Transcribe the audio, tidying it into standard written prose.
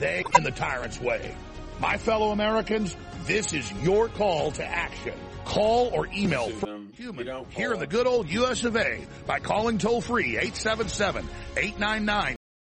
they in the tyrant's way. My fellow Americans, this is your call to action. Call or email Human here in the good old U.S. of A. by calling toll-free 877-899